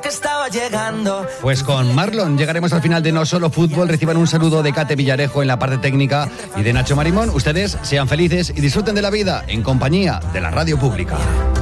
estaba llegando. Pues con Marlon llegaremos al final de No Solo Fútbol. Reciban un saludo de Kate Villarejo en la parte técnica y de Nacho Marimón. Ustedes sean felices y disfruten de la vida en compañía de la radio pública.